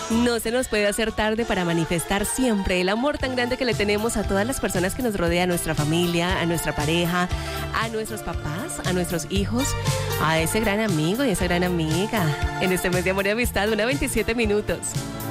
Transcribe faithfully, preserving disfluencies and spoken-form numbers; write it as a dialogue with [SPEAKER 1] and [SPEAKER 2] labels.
[SPEAKER 1] No se nos puede hacer tarde para manifestar siempre el amor tan grande que le tenemos a todas las personas que nos rodean, a nuestra familia, a nuestra pareja, a nuestros papás, a nuestros hijos, a ese gran amigo y esa gran amiga. En este mes de amor y amistad, una veintisiete minutos.